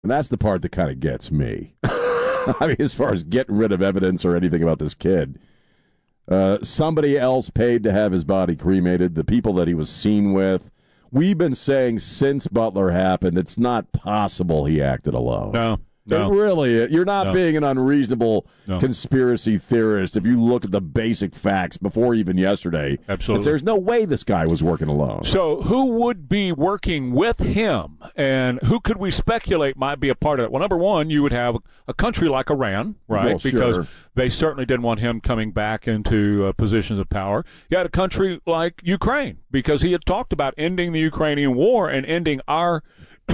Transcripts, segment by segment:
And that's the part that kind of gets me. I mean, as far as getting rid of evidence or anything about this kid. Somebody else paid to have his body cremated, the people that he was seen with. We've been saying since Butler happened, it's not possible he acted alone. No. It really, you're not being an unreasonable conspiracy theorist if you look at the basic facts before even yesterday. Absolutely. There's no way this guy was working alone. So who would be working with him, and who could we speculate might be a part of it? Well, number one, you would have a country like Iran, right? Well, because sure. they certainly didn't want him coming back into positions of power. You had a country like Ukraine, because he had talked about ending the Ukrainian war and ending our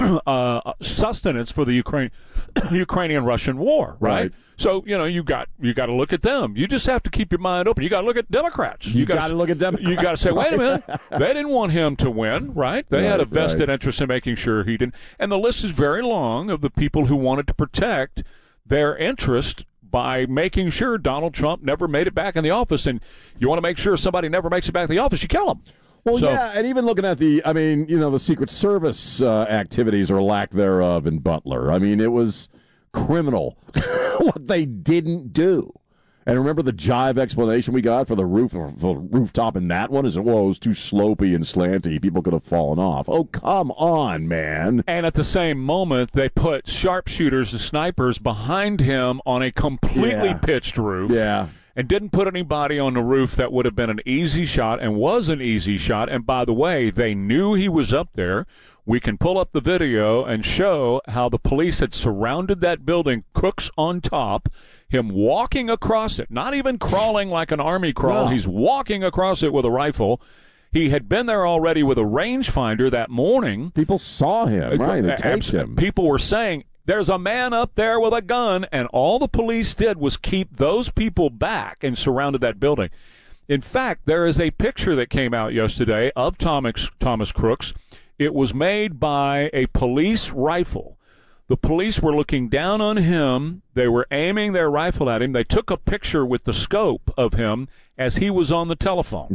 sustenance for the Ukrainian-Russian war, right? So, you got to look at them. You just have to keep your mind open. You got to look at Democrats. You got to look at Democrats. You got to say, wait a minute, they didn't want him to win, right? They had a vested interest in making sure he didn't. And the list is very long of the people who wanted to protect their interest by making sure Donald Trump never made it back in the office. And you want to make sure somebody never makes it back in the office, you kill them. Well, yeah, and even looking at the Secret Service activities or lack thereof in Butler, I mean, it was criminal what they didn't do. And remember the jive explanation we got for the rooftop in that one? Is it was too slopey and slanty. People could have fallen off. Oh, come on, man. And at the same moment, they put sharpshooters and snipers behind him on a completely pitched roof. Yeah. And didn't put anybody on the roof that would have been an easy shot, and was an easy shot. And by the way, they knew he was up there. We can pull up the video and show how the police had surrounded that building, crooks on top, him walking across it, not even crawling like an army crawl. No. He's walking across it with a rifle. He had been there already with a rangefinder that morning. People saw him, right, and taped him. People were saying, there's a man up there with a gun, and all the police did was keep those people back and surrounded that building. In fact, there is a picture that came out yesterday of Thomas Crooks. It was made by a police rifle. The police were looking down on him. They were aiming their rifle at him. They took a picture with the scope of him as he was on the telephone.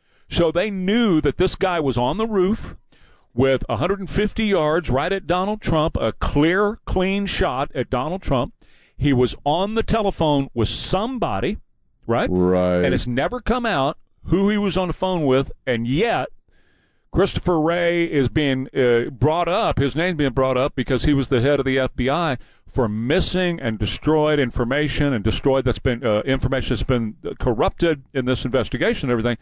So they knew that this guy was on the roof with 150 yards right at Donald Trump, a clear, clean shot at Donald Trump. He was on the telephone with somebody, right? Right. And it's never come out who he was on the phone with, and yet Christopher Wray is being brought up. His name's being brought up because he was the head of the FBI for missing and destroyed information that's been information that's been corrupted in this investigation and everything.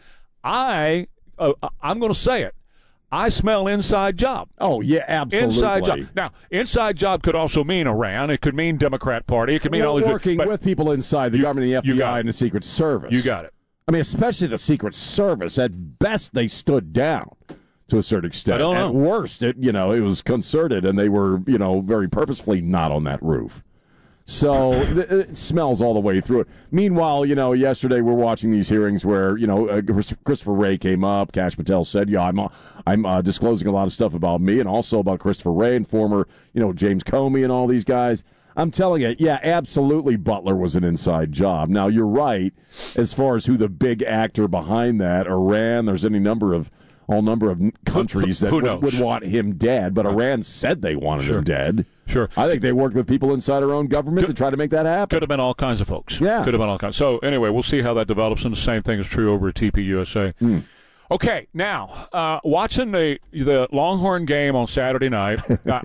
I'm going to say it. I smell inside job. Oh, yeah, absolutely. Inside job. Now, inside job could also mean Iran. It could mean Democrat Party. It could mean all these. Working with people inside the government, the FBI, and the Secret Service. You got it. I mean, especially the Secret Service. At best, they stood down to a certain extent. I don't know. At worst, it was concerted, and they were, very purposefully not on that roof. So it smells all the way through it. Meanwhile, yesterday we're watching these hearings where, Christopher Wray came up. Kash Patel said, I'm disclosing a lot of stuff about me and also about Christopher Wray and former, James Comey and all these guys. I'm telling you, yeah, absolutely Butler was an inside job. Now, you're right as far as who the big actor behind that, Iran, there's any number of countries that would want him dead, but Iran said they wanted him dead. Sure. I think they worked with people inside our own government to try to make that happen. Could have been all kinds of folks. Yeah. Could have been all kinds. So, anyway, we'll see how that develops, and the same thing is true over at TPUSA. Okay, now, watching the Longhorn game on Saturday night,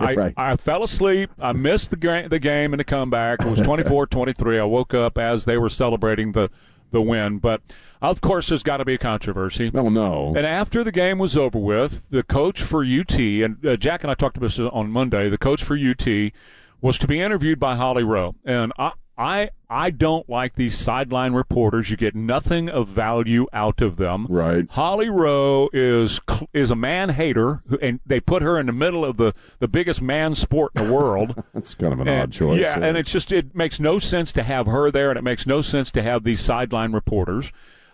I fell asleep. I missed the game and the comeback. It was 24-23. I woke up as they were celebrating the win. But, of course, there's got to be a controversy. Oh, no. And after the game was over with, the coach for UT, and Jack and I talked about this on Monday, the coach for UT was to be interviewed by Holly Rowe. And I don't like these sideline reporters. You get nothing of value out of them. Right. Holly Rowe is a man hater, and they put her in the middle of the biggest man sport in the world. That's kind of an odd choice. Yeah, and it makes no sense to have her there, and it makes no sense to have these sideline reporters.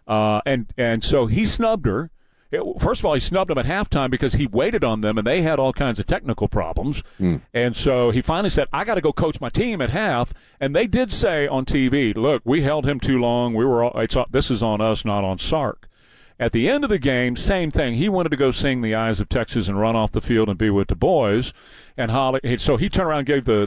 And so he snubbed her. First of all, he snubbed them at halftime because he waited on them, and they had all kinds of technical problems. And so he finally said, I got to go coach my team at half. And they did say on TV, look, we held him too long. This is on us, not on Sark. At the end of the game, same thing. He wanted to go sing The Eyes of Texas and run off the field and be with the boys. And so he turned around and gave the